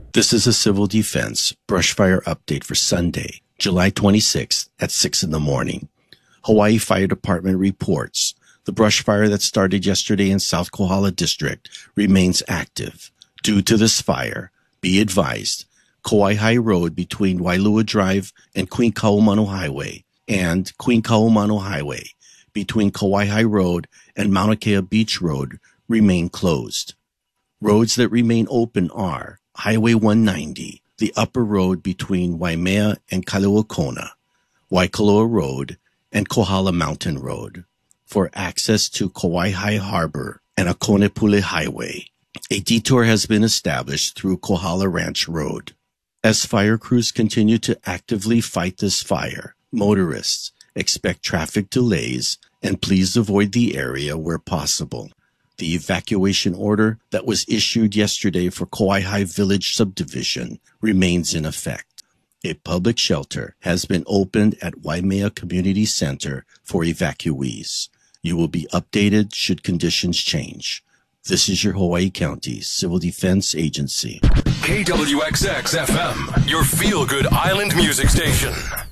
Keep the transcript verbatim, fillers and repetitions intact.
This is a civil defense brush fire update for Sunday, July twenty-sixth at six in the morning. Hawaii Fire Department reports the brush fire that started yesterday in South Kohala District remains active. Due to this fire, be advised, Kauai High Road between Wailua Drive and Queen Kaumanu Highway and Queen Kaumanu Highway between Kauai High Road and Mauna Kea Beach Road remain closed. Roads that remain open are Highway one ninety, the upper road between Waimea and Kailua-Kona, Waikoloa Road, and Kohala Mountain Road. For access to Kauai High Harbor and Akonepule Highway, a detour has been established through Kohala Ranch Road. As fire crews continue to actively fight this fire, motorists expect traffic delays and please avoid the area where possible. The evacuation order that was issued yesterday for Kauai High Village subdivision remains in effect. A public shelter has been opened at Waimea Community Center for evacuees. You will be updated should conditions change. This is your Hawaii County Civil Defense Agency. K W X X F M, your feel-good island music station.